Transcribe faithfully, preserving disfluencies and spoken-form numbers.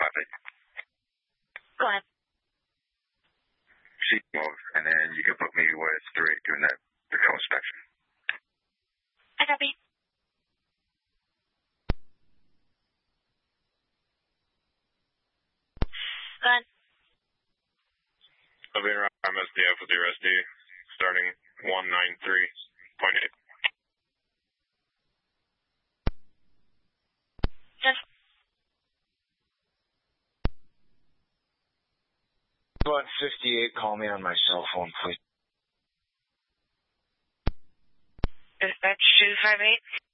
Copy. Go ahead. Seat mode, and then you can put me where it's three doing that the co inspection. I copy. Go ahead. I'll be around M S D F with your S D starting one nine three point eight. Yes. one fifty-eight, call me on my cell phone, please. Dispatch two five eight.